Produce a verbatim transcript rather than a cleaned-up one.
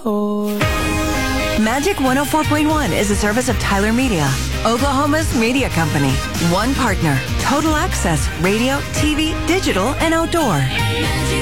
mejor. Magic one oh four point one is a service of Tyler Media, Oklahoma's media company. One partner, total access, radio, T V, digital, and outdoor.